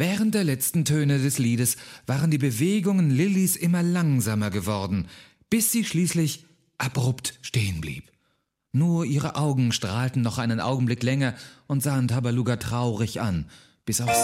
Während der letzten Töne des Liedes waren die Bewegungen Lillys immer langsamer geworden, bis sie schließlich abrupt stehen blieb. Nur ihre Augen strahlten noch einen Augenblick länger und sahen Tabaluga traurig an, bis auch